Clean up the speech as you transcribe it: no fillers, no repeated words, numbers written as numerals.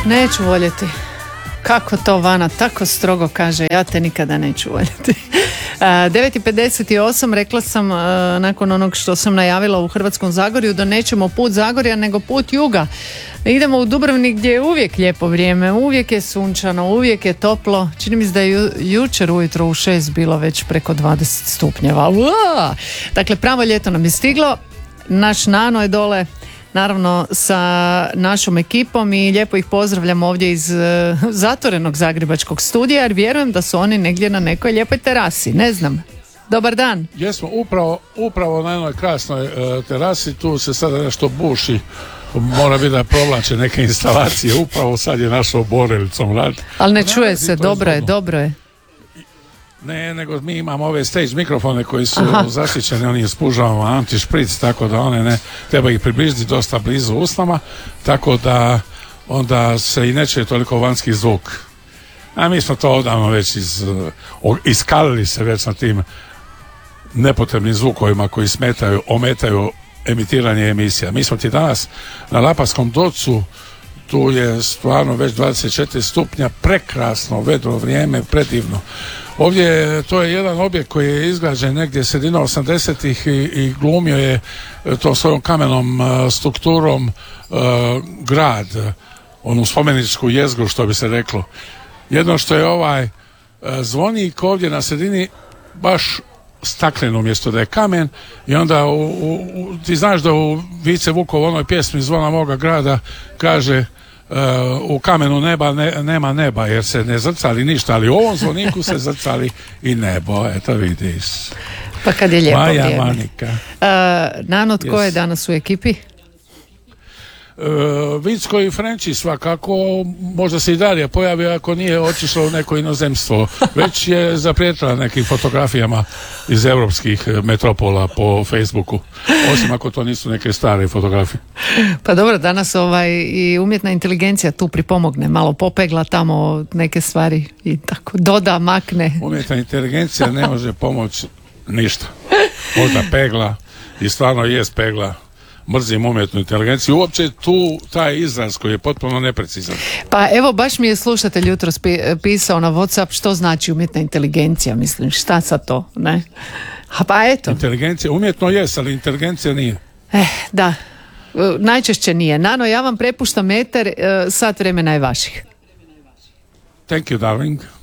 Neću voljeti. Kako to Vana tako strogo kaže, ja te nikada neću voljeti. 9:58, rekla sam nakon onog što sam najavila u Hrvatskom Zagorju da nećemo put Zagorja nego put juga. Idemo u Dubrovnik gdje je uvijek lijepo vrijeme, uvijek je sunčano, uvijek je toplo. Čini mi se da je jučer ujutro u 6 bilo već preko 20 stupnjeva. Dakle, pravo ljeto nam je stiglo, naš Nano je dole naravno sa našom ekipom i lijepo ih pozdravljam ovdje iz zatvorenog zagrebačkog studija jer vjerujem da su oni negdje na nekoj lijepoj terasi, ne znam. Dobar dan. Jesmo upravo na jednoj krasnoj terasi, tu se sada nešto buši, mora biti da provlače neke instalacije, upravo sad je našao borelicom rad. Ali ne čuje se, dobro je. Ne, nego mi imamo ove stage mikrofone koji su zaštićeni, oni spužavamo antišpric, tako da one ne treba ih približiti dosta blizu usnama, tako da onda se i ne čuje toliko vanjski zvuk. A mi smo to odavno već iskalili se već na tim nepotrebnim zvukovima koji ometaju emitiranje emisija. Mi smo ti danas na Laparskom docu, tu je stvarno već 24 stupnja, prekrasno vedro vrijeme, predivno. Ovdje to je jedan objekt koji je izgrađen negdje sredinom 80-ih i glumio je to svojom kamenom strukturom grad, onu spomeničku jezgru što bi se reklo. Jedno što je ovaj zvonik ovdje na sredini baš stakleno umjesto da je kamen i onda ti znaš da u Vice Vukov onoj pjesmi Zvona moga grada kaže u kamenu neba nema neba jer se ne zrcali ništa, ali u ovom zvoniku se zrcali i nebo, eto vidiš. Pa kad je lijepo Maja vrijeme. Manika. Nano, tko je danas u ekipi? Vicko i Frenči svakako, možda se i Darija pojavi ako nije otišla u neko inozemstvo, već je zaprijetila nekim fotografijama iz europskih metropola po Facebooku, osim ako to nisu neke stare fotografije. Pa dobro, danas i umjetna inteligencija tu pripomogne, malo popegla tamo neke stvari i tako doda, makne. Umjetna inteligencija ne može pomoći ništa, možda pegla i stvarno jest pegla. Mrzim umjetnu inteligenciju, uopće tu taj izraz koji je potpuno neprecizan. Pa evo, baš mi je slušatelj jutros pisao na WhatsApp što znači umjetna inteligencija, mislim, šta sad to, ne? Pa eto. Inteligencija umjetno jest, ali inteligencija nije. Da, najčešće nije. Nano, ja vam prepuštam eter, sat vremena je vaših. Thank you, darling.